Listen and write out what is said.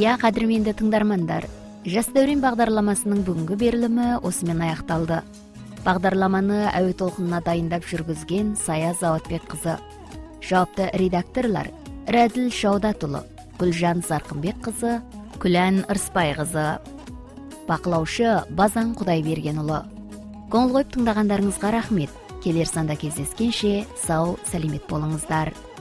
Кадырменді тыңдармандар, Жас дәурен бағдарламасының бүгінгі берілімі осымен аяқталды. Бағдарламаны әуе толқынына дайындап жүргізген Сая Заватбек қызы. Жауапты редакторлар Рәділ Шаудатұлы, Гүлжан Сарқынбек қызы, Күлән Ырспай қызы. Бақылаушы Базан Құдайбергенұлы. Көңіл қойып тыңдағандарыңызға рахмет. Келер санда кездескенше сау, сәлемет болыңыздар.